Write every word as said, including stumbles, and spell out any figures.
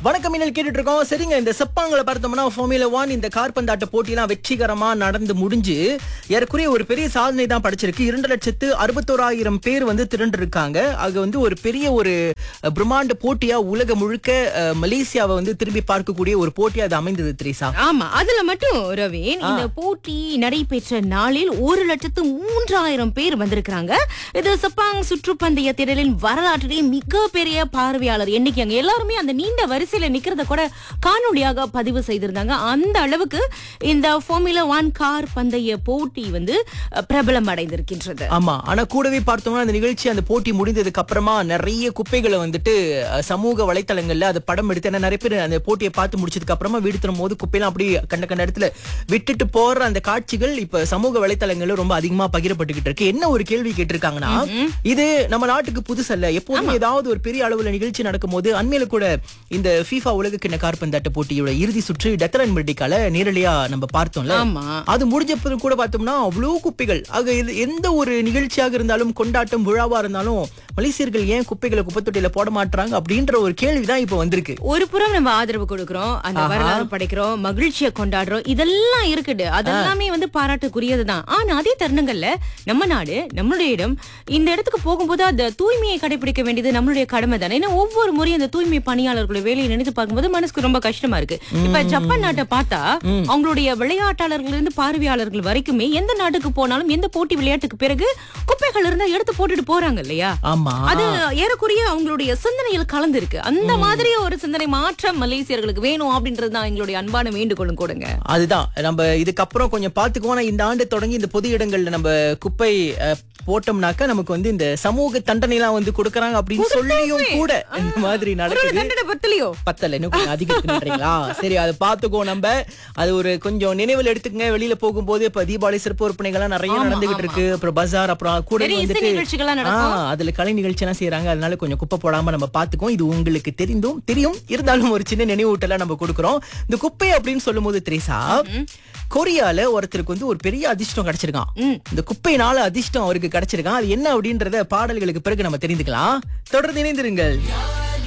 வணக்கம் மின்னல் கேட்டுட்டு இருக்கோம். சரிங்க, இந்த செப்பாங்களை பார்த்தோம்னா ஃபார்முலா ஒன் இந்த கார்பந்தாட்ட போட்டியெல்லாம் வெற்றிகரமா நடந்து முடிஞ்சு ஏறக்குறைய ஒரு பெரிய சாதனை தான் படைச்சிருக்கு. இரண்டு லட்சத்து அறுபத்தோராயிரம் பேர் வந்து திரண்டு இருக்காங்க. அது வந்து ஒரு பெரிய ஒரு அஹ், பிரம்மாண்ட போட்டியா உலக முழுக்க அஹ், மலேசியாவை வந்து திரும்பி பார்க்கக்கூடிய ஒரு போட்டியா அது அமைந்தது திரேசா. ஆமா, அதுல மட்டும் ரவீன் இந்த போட்டி நடைபெற்ற நாளில் ஒரு லட்சத்து மூன்றாயிரம் பேர் வந்திருக்காங்க. இது சப்பாங் சுற்றுப்பந்தய திடலின் வரலாற்றிலேயே மிகப்பெரிய பார்வையாளர் எண்ணிக்கை. அங்க எல்லாருமே அந்த நீண்ட வரிசையில நிக்கிறத கூட காணொலியாக பதிவு செய்திருந்தாங்க. அந்த அளவுக்கு இந்த ஃபார்முலா ஒன் கார் பந்தய போட்டி வந்து அஹ், பிரபலம் அடைந்திருக்கின்றது. ஆமா, ஆனா கூடவே பார்த்தோம்னா அந்த நிகழ்ச்சி அந்த போட்டி முடிந்ததுக்கு அப்புறமா நிறைய குப்பைகளை வந்துட்டு அஹ், சமூக வலைத்தளங்கள்ல அது படம் எடுத்து ஏன்னா நிறைய பேர் அந்த போட்டியை பார்த்து முடிச்சதுக்கு அப்புறமா வீடு திரும்பும் போது குப்பையெல்லாம் அப்படியே கண்ட கண்ட இடத்துல விட்டுட்டு போற அந்த காட்சிகள் இப்ப சமூக வலைத்தளங்கள்ல ரொம்ப அதிகமா பகிரப்பட்டுக்கிட்டு இருக்கு. என்ன ஒரு கேள்வி கேட்டிருக்காங்கன்னா, இது நம்ம நாட்டுக்கு புதுசல்ல. எப்போதும் ஏதாவது ஒரு பெரிய அளவுல நிகழ்ச்சி நடக்கும் போது அண்மையில கூட இந்த FIFA உலக கிண்ண காற்பந்தாட்ட போட்டியோட இறுதி சுற்று டெக்கரன் மெர்டிகால நேரடியா நம்ம பார்த்தோம்ல. ஆமா, அது முடிஞ்சப்ப கூட பார்த்தோம்னா அவ்வளவு குப்பைகள். ஆக இது எந்த ஒரு நிகழ்ச்சியாக இருந்தாலும் கொண்டாட்டம் விழாவா இருந்தாலும் மலேசியர்கள் ஏன் குப்பைகளை குப்பை தொட்டியில போட மாட்டாங்க அப்படின்ற ஒரு கேள்விதான் இப்ப வந்திருக்கு. ஒரு புறம் நம்ம ஆதரவு கொடுக்கிறோம், அந்த வரலாறு படைக்கிறோம், மகிழ்ச்சியை கொண்டாடுறோம், இதெல்லாம் இருக்குது. அதெல்லாமே வந்து பாராட்டுக்குரியதுதான். ஆனா அதே தருணங்கள்ல நம்ம நாடு நம்மளுடைய இடம் இந்த இடத்துக்கு போகும்போது அந்த தூய்மையை கடைபிடிக்க வேண்டியது நம்மளுடைய கடமை தானே. ஏன்னா ஒவ்வொரு முறையும் அந்த தூய்மை பணியாளர்களுடைய வேலையை நினைத்து பார்க்கும்போது மனசுக்கு ரொம்ப கஷ்டமா இருக்கு. இப்ப ஜப்பான் நாட்டை பார்த்தா அவங்களுடைய விளையாட்டாளர்கள் இருந்து பார்வையாளர்கள் வரைக்குமே எந்த நாட்டுக்கு போனாலும் எந்த போட்டி விளையாட்டுக்கு பிறகு குப்பைகள் இருந்தா எடுத்து போட்டுட்டு போறாங்க இல்லையா. ஆமா, அது ஏறக்குறைய அவங்களுடைய சிந்தனையில் கலந்து இருக்கு. அந்த மாதிரி ஒரு சிந்தனை மாற்றம் மலேசியர்களுக்கு வேணும் அப்படின்றதுதான் எங்களுடைய அன்பான வேண்டுகோளும் கொடுங்க. அதுதான் நம்ம இதுக்கப்புறம் கொஞ்சம் பாத்துக்குவோம். ஆனா இந்த ஆண்டு தொடங்கி இந்த பொது இடங்கள்ல நம்ம குப்பை அஹ், போட்டோம்னாக்கா நமக்கு வந்து இந்த சமூக தண்டனை எல்லாம் வந்து கொடுக்கறாங்க அப்படின்னு சொல்லியும் கூட இந்த மாதிரி நடக்குது. பத்தலையோ பத்தல இன்னும் கொஞ்சம் அதிகரிக்கிறீங்களா? சரி, அதை பாத்துக்கோ. நம்ம அது ஒரு கொஞ்சம் நினைவில் எடுத்துக்கங்க. வெளியில போகும்போது இப்ப தீபாவளி சிறப்பு விற்பனைகள்லாம் நிறைய நடந்துகிட்டு இருக்கு. அப்புறம் பஜார், அப்புறம் கூட வந்துட்டு ஆஹ் அதுல கலை நிகழ்ச்சி எல்லாம் செய்யறாங்க. அதனால கொஞ்சம் குப்பை போடாம நம்ம பாத்துக்கோம். இது உங்களுக்கு தெரிந்தும் தெரியும் இருந்தாலும் ஒரு சின்ன நினைவூட்டல நம்ம கொடுக்கிறோம். இந்த குப்பை அப்படின்னு சொல்லும் போது திரேசா, கொரியால ஒருத்தருக்கு வந்து ஒரு பெரிய அதிர்ஷ்டம் கிடைச்சிருக்கான். இந்த குப்பையினால அதிர்ஷ்டம் அவருக்கு கிடைச்சிருக்கான். அது என்ன அப்படின்றத பாடல்களுக்கு பிறகு நம்ம தெரிந்துக்கலாம். தொடர்ந்து இணைந்திருங்கள்.